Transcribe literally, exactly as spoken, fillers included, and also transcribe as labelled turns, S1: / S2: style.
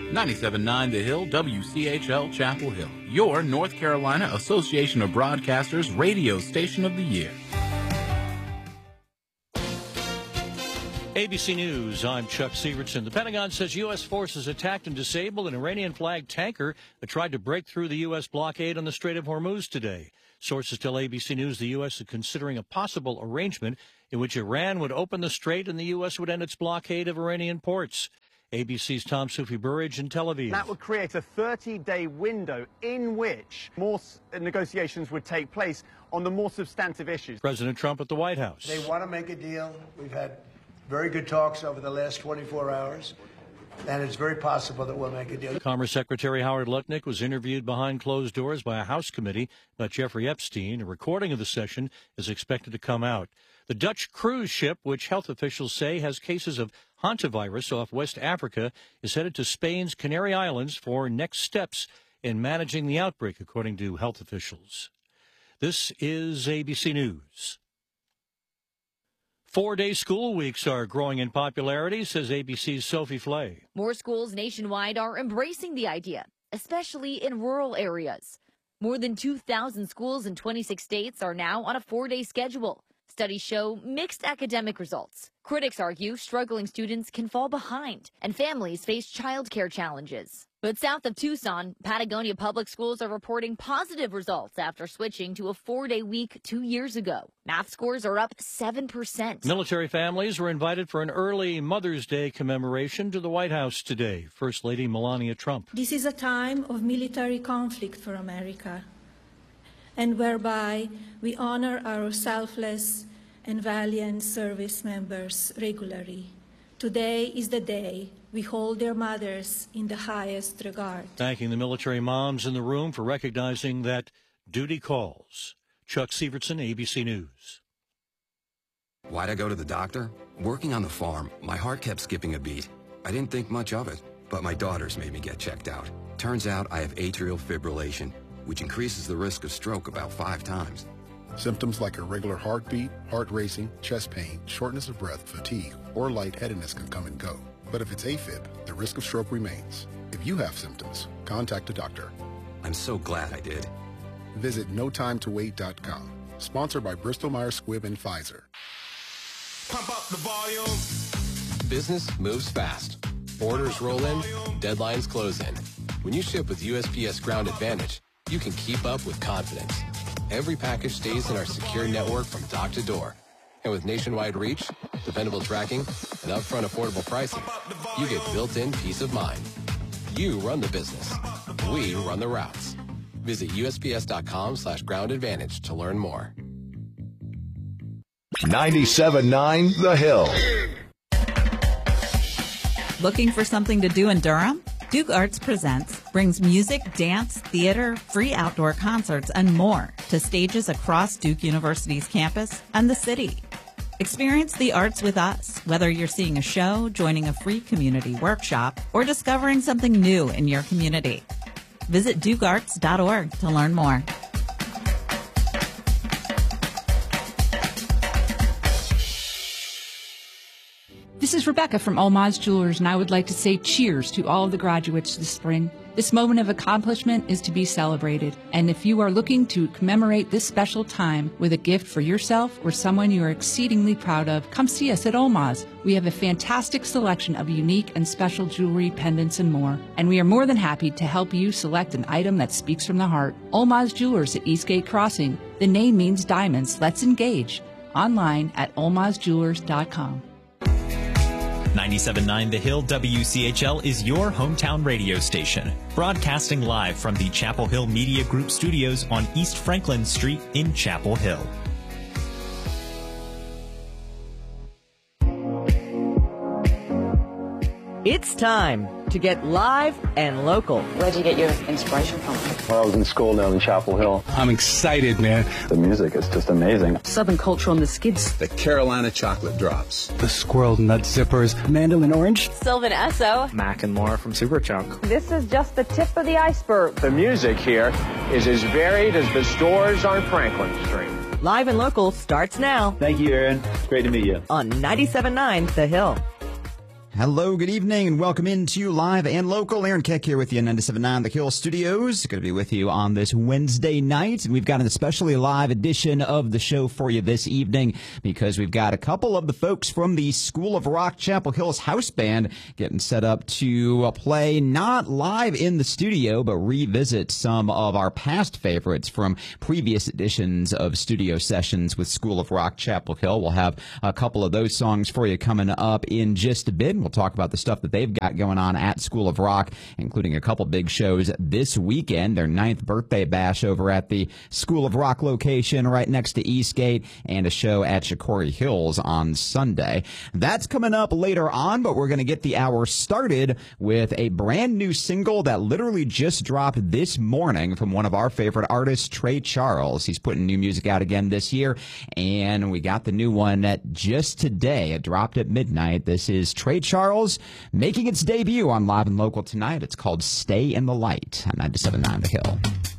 S1: ninety-seven point nine The Hill, W C H L Chapel Hill, your North Carolina Association of Broadcasters radio station of the year.
S2: A B C News, I'm Chuck Severson. The Pentagon says U S forces attacked and disabled an Iranian-flagged tanker that tried to break through the U S blockade on the Strait of Hormuz today. Sources tell A B C News the U S is considering a possible arrangement in which Iran would open the strait and the U S would end its blockade of Iranian ports. A B C's Tom Sufi Burridge in Tel Aviv.
S3: That would create a thirty-day window in which more negotiations would take place on the more substantive issues.
S2: President Trump at the White House.
S4: They want to make a deal. We've had very good talks over the last twenty-four hours, and it's very possible that we'll make a deal.
S2: Commerce Secretary Howard Lutnick was interviewed behind closed doors by a House committee about Jeffrey Epstein. A recording of the session is expected to come out. The Dutch cruise ship, which health officials say has cases of hantavirus off West Africa, is headed to Spain's Canary Islands for next steps in managing the outbreak, according to health officials. This is A B C News. Four-day school weeks are growing in popularity, says A B C's Sophie Flay.
S5: More schools nationwide are embracing the idea, especially in rural areas. More than two thousand schools in twenty-six states are now on a four-day schedule. Studies show mixed academic results. Critics argue struggling students can fall behind, and families face childcare challenges. But south of Tucson, Patagonia Public Schools are reporting positive results after switching to a four-day week two years ago. Math scores are up seven percent.
S2: Military families were invited for an early Mother's Day commemoration to the White House today. First Lady Melania Trump.
S6: This is a time of military conflict for America, and whereby we honor our selfless and valiant service members regularly. Today is the day we hold their mothers in the highest regard.
S2: Thanking the military moms in the room for recognizing that duty calls. Chuck Severson, A B C News.
S7: Why'd I go to the doctor? Working on the farm, my heart kept skipping a beat. I didn't think much of it, but my daughters made me get checked out. Turns out I have atrial fibrillation, which increases the risk of stroke about five times.
S8: Symptoms like irregular heartbeat, heart racing, chest pain, shortness of breath, fatigue, or lightheadedness can come and go. But if it's AFib, the risk of stroke remains. If you have symptoms, contact a doctor.
S7: I'm so glad I did.
S8: Visit no time to wait dot com. Sponsored by Bristol Myers Squibb and Pfizer.
S9: Pump up the volume.
S10: Business moves fast. Orders roll in, deadlines close in. When you ship with U S P S Ground Advantage, you can keep up with confidence. Every package stays in our secure network from dock to door. And with nationwide reach, dependable tracking, and upfront affordable pricing, you get built-in peace of mind. You run the business. We run the routes. Visit U S P S dot com slash ground advantage to learn more.
S11: ninety-seven point nine The Hill.
S12: Looking for something to do in Durham? Duke Arts Presents brings music, dance, theater, free outdoor concerts, and more to stages across Duke University's campus and the city. Experience the arts with us, whether you're seeing a show, joining a free community workshop, or discovering something new in your community. Visit duke arts dot org to learn more.
S13: This is Rebecca from Almaz Jewelers, and I would like to say cheers to all of the graduates this spring. This moment of accomplishment is to be celebrated, and if you are looking to commemorate this special time with a gift for yourself or someone you are exceedingly proud of, come see us at Almaz. We have a fantastic selection of unique and special jewelry, pendants, and more, and we are more than happy to help you select an item that speaks from the heart. Almaz Jewelers at Eastgate Crossing. The name means diamonds. Let's engage. Online at almaz jewelers dot com.
S14: ninety-seven point nine The Hill W C H L is your hometown radio station, broadcasting live from the Chapel Hill Media Group studios on East Franklin Street in Chapel Hill.
S15: It's time to get live and local.
S16: Where do you get your inspiration from?
S17: Well, I was in school down in Chapel Hill.
S18: I'm excited, man.
S17: The music is just amazing.
S16: Southern culture on the skids.
S18: The Carolina chocolate drops. The squirrel nut zippers. Mandolin orange.
S19: Sylvan Esso.
S20: Mac and More from Superchunk.
S19: This is just the tip of the iceberg.
S21: The music here is as varied as the stores on Franklin Street.
S15: Live and local starts now.
S17: Thank you, Aaron. Great to meet you.
S15: On ninety-seven point nine The Hill.
S1: Hello, good evening, and welcome into Live and Local. Aaron Keck here with you in ninety-seven point nine The Hill Studios. Going to be with you on this Wednesday night, and we've got an especially live edition of the show for you this evening because we've got a couple of the folks from the School of Rock Chapel Hill's house band getting set up to play not live in the studio, but revisit some of our past favorites from previous editions of studio sessions with School of Rock Chapel Hill. We'll have a couple of those songs for you coming up in just a bit. We'll talk about the stuff that they've got going on at School of Rock, including a couple big shows this weekend, their ninth birthday bash over at the School of Rock location right next to Eastgate, and a show at Shikori Hills on Sunday. That's coming up later on, but we're going to get the hour started with a brand new single that literally just dropped this morning from one of our favorite artists, Trey Charles. He's putting new music out again this year, and we got the new one at just today. It dropped at midnight. This is Trey Charles making its debut on Live and Local tonight. It's called Stay in the Light on ninety-seven point nine The Hill.